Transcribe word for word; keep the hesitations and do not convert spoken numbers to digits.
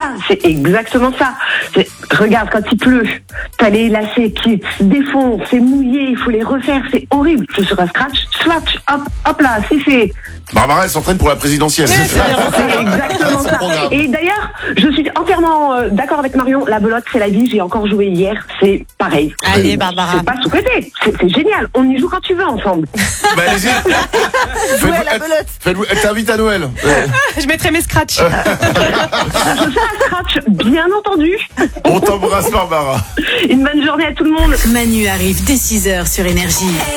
ça, c'est exactement ça. C'est, regarde, quand il pleut, t'as les lacets qui se défoncent, c'est mouillé, il faut les refaire, c'est horrible. C'est sur un scratch, swatch, hop, hop là, c'est fait. Barbara, elle s'entraîne pour la présidentielle. C'est, c'est exactement ça. Et d'ailleurs, je suis entièrement euh, d'accord avec Marion, la belote, c'est la vie, j'ai encore joué hier, c'est pareil. Allez, Barbara. C'est pas sous-côté, c'est, c'est génial, on y joue quand tu veux ensemble. Bah, allez-y. Jouer à la belote. Faites-vous, elle t'invite à Noël. Ouais. Je mettrai mes scratchs. Je fais un scratch, bien entendu. On t'embrasse, Barbara. Une bonne journée à tout le monde. Manu arrive dès six heures sur Énergie.